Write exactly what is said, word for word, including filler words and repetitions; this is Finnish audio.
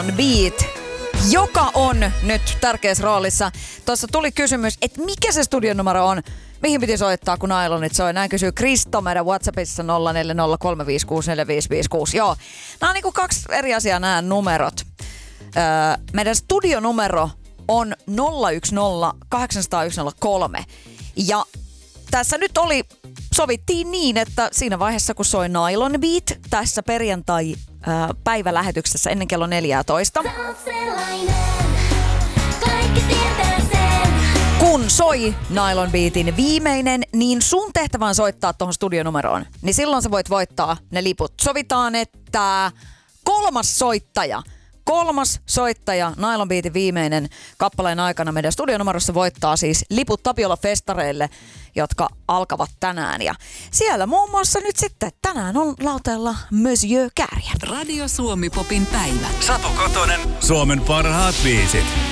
Beat, joka on nyt tärkeässä roolissa. Tuossa tuli kysymys, että mikä se studionumero on, mihin piti soittaa, kun Nailonit soi. Näin kysyy Kristo meidän WhatsAppissa nolla neljä nolla kolme viisi kuusi neljä viisi viisi kuusi. Joo, nämä on niinku kaksi eri asiaa nämä numerot. Öö, meidän studionumero on nolla yksi nolla kahdeksan nolla yksi nolla kolme. Ja tässä nyt oli, sovittiin niin, että siinä vaiheessa kun soi Nailon Beat tässä perjantai ää, päivälähetyksessä ennen kello neljätoista. Kun soi Nailon Beatin viimeinen, niin sun tehtävä on soittaa tuohon studionumeroon. Niin silloin sä voit voittaa ne liput. Sovitaan, että kolmas soittaja, kolmas soittaja Nailon Beatin viimeinen kappaleen aikana meidän studionumerossa voittaa siis liput Tapiola-festareille, jotka alkavat tänään. Ja siellä muun muassa nyt sitten tänään on lauteella Monsieur Kääriä. Radio Suomi Popin päivä. Satu Kotonen, Suomen parhaat biisit.